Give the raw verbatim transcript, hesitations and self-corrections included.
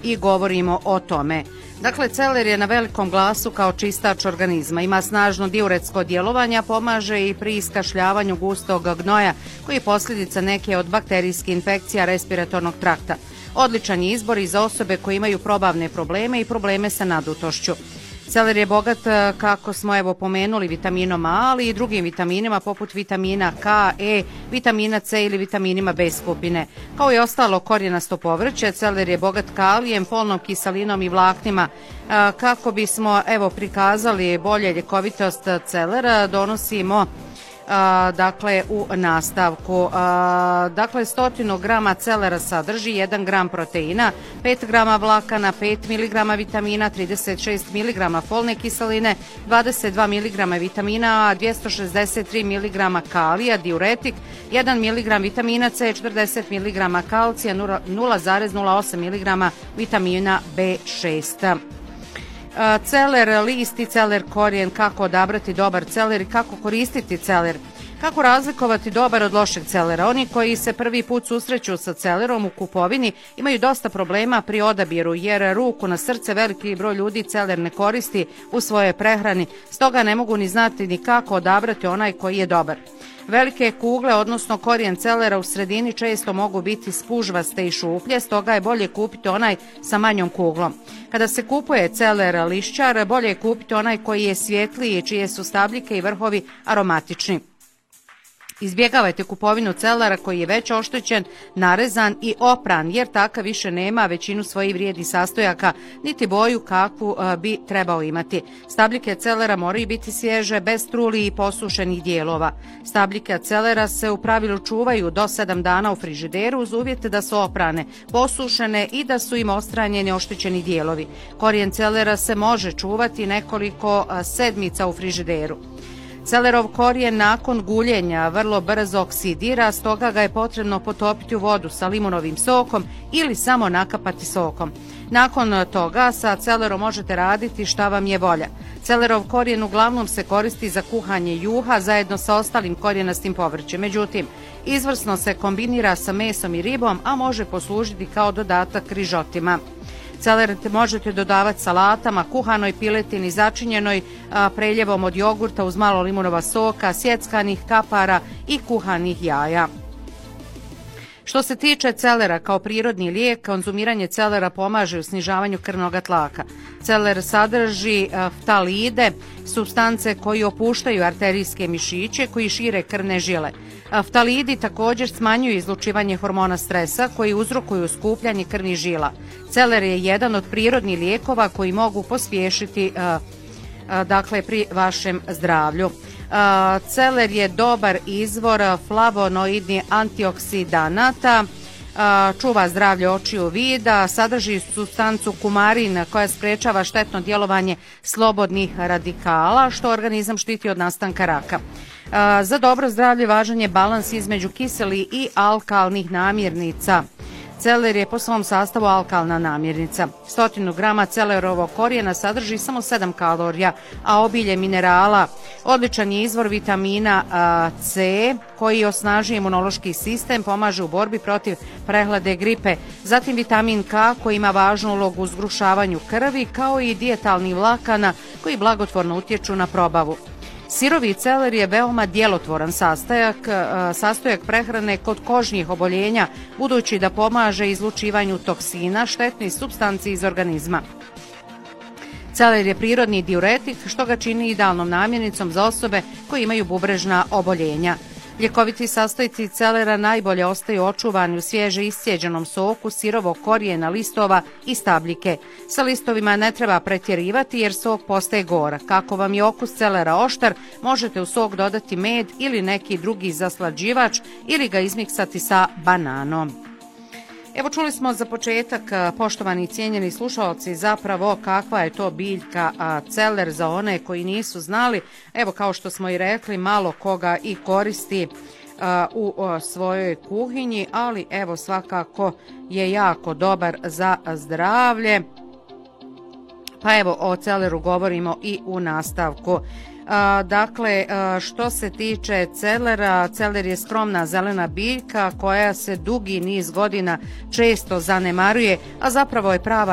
i govorimo o tome. Dakle, celer je na velikom glasu kao čistač organizma. Ima snažno diuretsko djelovanje, pomaže i pri iskašljavanju gustog gnoja, koji je posljedica neke od bakterijskih infekcija respiratornog trakta. Odličan je izbor i za osobe koje imaju probavne probleme i probleme sa nadutošću. Celer je bogat, kako smo evo pomenuli, vitaminom A, ali i drugim vitaminima poput vitamina K, E, vitamina C ili vitaminima B skupine. Kao i ostalo korijenasto povrće, celer je bogat kalijem, folnom kiselinom i vlaknima. Kako bismo evo prikazali bolje ljekovitost celera, donosimo A, dakle u nastavku. A, dakle, stotinu grama celera sadrži jedan gram proteina, pet grama vlakana, pet miligrama vitamina, trideset šest miligrama folne kiseline, dvadeset dva miligrama vitamina A, dvjesto šezdeset tri miligrama kalija, diuretik, jedan miligram vitamina C, četrdeset miligrama kalcija, nula zarez nula osam miligrama vitamina B šest. Celer list i celer korijen, kako odabrati dobar celer i kako koristiti celer. Kako razlikovati dobar od lošeg celera? Oni koji se prvi put susreću sa celerom u kupovini imaju dosta problema pri odabiru, jer ruku na srce veliki broj ljudi celer ne koristi u svojoj prehrani, stoga ne mogu ni znati ni kako odabrati onaj koji je dobar. Velike kugle, odnosno korijen celera u sredini često mogu biti spužvaste i šuplje, stoga je bolje kupiti onaj sa manjom kuglom. Kada se kupuje celer lišćar, bolje je kupiti onaj koji je svjetliji, čije su stabljike i vrhovi aromatični. Izbjegavajte kupovinu celera koji je već oštećen, narezan i opran, jer takav više nema većinu svojih vrijednih sastojaka, niti boju kakvu bi trebao imati. Stabljike celera moraju biti svježe, bez truli i posušenih dijelova. Stabljike celera se u pravilu čuvaju do sedam dana u frižideru uz uvjete da su oprane, posušene i da su im odstranjeni oštećeni dijelovi. Korijen celera se može čuvati nekoliko sedmica u frižideru. Celerov korijen nakon guljenja vrlo brzo oksidira, stoga ga je potrebno potopiti u vodu sa limunovim sokom ili samo nakapati sokom. Nakon toga sa celerom možete raditi šta vam je volja. Celerov korijen uglavnom se koristi za kuhanje juha zajedno sa ostalim korijenastim povrćem. Međutim, izvrsno se kombinira sa mesom i ribom, a može poslužiti kao dodatak rižotima. Celer možete dodavati salatama, kuhanoj piletini, začinjenoj a, preljevom od jogurta uz malo limunova soka, sjeckanih kapara i kuhanih jaja. Što se tiče celera kao prirodni lijek, konzumiranje celera pomaže u snižavanju krvnog tlaka. Celer sadrži ftalide, supstance koji opuštaju arterijske mišiće koji šire krvne žile. Ftalidi također smanjuju izlučivanje hormona stresa koji uzrokuju skupljanje krvnih žila. Celer je jedan od prirodnih lijekova koji mogu pospješiti dakle, pri vašem zdravlju. Celer je dobar izvor flavonoidnih antioksidanata, čuva zdravlje očiju vida, sadrži supstancu kumarin koja sprečava štetno djelovanje slobodnih radikala, što organizam štiti od nastanka raka. Za dobro zdravlje važan je balans između kiseli i alkalnih namirnica. Celer je po svom sastavu alkalna namirnica. Stotinu grama celerovog korijena sadrži samo sedam kalorija, a obilje minerala. Odličan je izvor vitamina C koji osnažuje imunološki sistem, pomaže u borbi protiv prehlade, gripe. Zatim vitamin K koji ima važnu ulogu u zgrušavanju krvi, kao i dijetalnih vlakana koji blagotvorno utječu na probavu. Sirovi celer je veoma djelotvoran sastojak, sastojak prehrane kod kožnih oboljenja, budući da pomaže izlučivanju toksina, štetnih supstanci iz organizma. Celer je prirodni diuretik, što ga čini idealnom namirnicom za osobe koje imaju bubrežna oboljenja. Ljekoviti sastojci celera najbolje ostaju očuvani u svježe iscijeđenom soku sirovog korijena, listova i stabljike. Sa listovima ne treba pretjerivati jer sok postaje gorak. Kako vam je okus celera oštar, možete u sok dodati med ili neki drugi zaslađivač ili ga izmiksati sa bananom. Evo, čuli smo za početak, poštovani i cijenjeni slušalci, zapravo kakva je to biljka celer za one koji nisu znali. Evo, kao što smo i rekli, malo koga i koristi u svojoj kuhinji, ali evo svakako je jako dobar za zdravlje. Pa evo, o celeru govorimo i u nastavku. A, dakle, a, što se tiče celera, celer je skromna zelena biljka koja se dugi niz godina često zanemaruje, a zapravo je prava